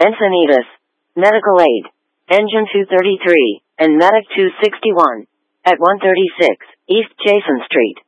Encinitas, Medical Aid, Engine 233, and Medic 261, at 136 East Jason Street.